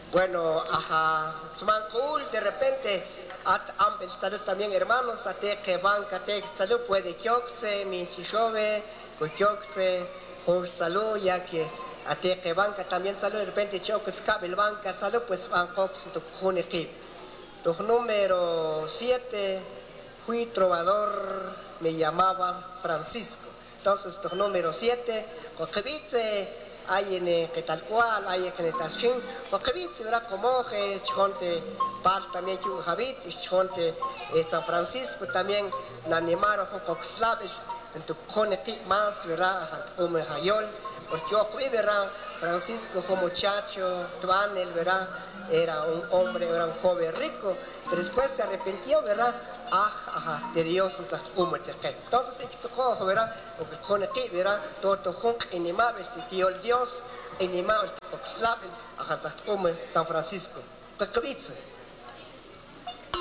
Bueno, ajá, de repente, salud también hermanos, ate que banca, te salud puede kyokse, mi chishove, pues kyokse, salud, ya que ate que banca también salud, de repente chocos el banca, salud, pues van cox, tu junekip. Tu número 7, fui trovador, me llamaba Francisco. Entonces, tu número 7, hay en que tal cual, hay en tal chin, porque viste, verá como que chonte par también que Javitz, y chonte San Francisco también, Nanimaro, Coxlaves, en tu conecti más, verá, Hayol, porque yo fui, verá, Francisco como muchacho, Tuanel, verá, era un hombre, era un joven rico, pero después se arrepintió, verá, de Dios entonces verá o que con aquí verá todo junk animal tío el Dios animal San Francisco